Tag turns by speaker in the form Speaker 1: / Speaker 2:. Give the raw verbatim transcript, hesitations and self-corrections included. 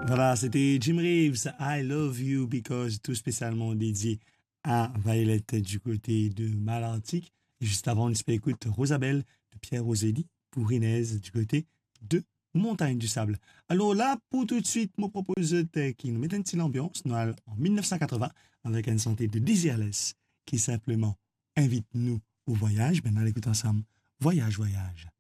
Speaker 1: Voilà, c'était Jim Reeves, I Love You Because, tout spécialement dédié à Violette du côté de Malartic. Et juste avant, on écoute Rosabelle de Pierre Roselli pour Inès du côté de Montagne du Sable. Alors là, pour tout de suite, je propose qui nous met une petite ambiance, nous allons en mille neuf cent quatre-vingts avec une santé de Desireless qui simplement invite nous au voyage. Maintenant, on écoute ensemble Voyage, voyage.